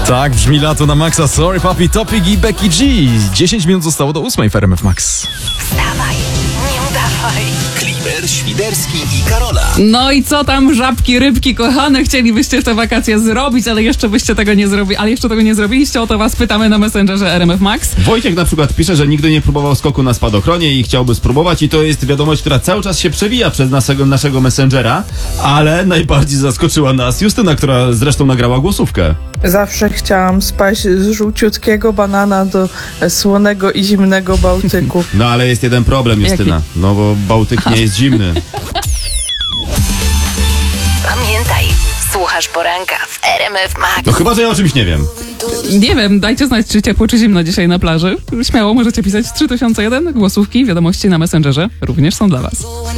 Tak brzmi lato na Maxa. Sorry Papi, Topic i Becky G. 10 minut zostało do 8 w RMF Max. Wstawaj, nie udawaj. Klimer, Świderski i Karola. No i co tam, żabki, rybki kochane, chcielibyście w te wakacje zrobić, ale jeszcze byście tego nie zrobili, ale jeszcze tego nie zrobiliście, o to was pytamy na Messengerze RMF Max. Wojciech na przykład pisze, że nigdy nie próbował skoku na spadochronie i chciałby spróbować, i to jest wiadomość, która cały czas się przewija przez naszego Messengera, ale najbardziej zaskoczyła nas Justyna, która zresztą nagrała głosówkę. Zawsze chciałam spaść z żółciutkiego banana do słonego i zimnego Bałtyku. No ale jest jeden problem, Justyna. No bo Bałtyk nie jest zimny. Pamiętaj, słuchasz poranka w RMF Max. No chyba, że ja o czymś nie wiem. Nie wiem, dajcie znać, czy ciepło, czy zimno dzisiaj na plaży. Śmiało możecie pisać 3001, głosówki, wiadomości na Messengerze również są dla was.